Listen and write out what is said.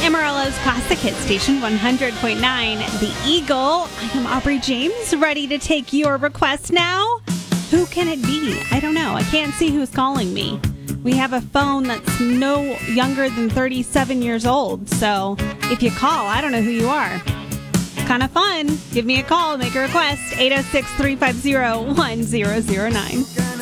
Amarillo's Classic Hit Station 100.9, The Eagle. I am Aubrey James, ready to take your request now. Who can it be? I don't know. I can't see who's calling me. We have a phone that's no younger than 37 years old, so if you call, I don't know who you are. It's kind of fun. Give me a call, make a request, 806-350-1009.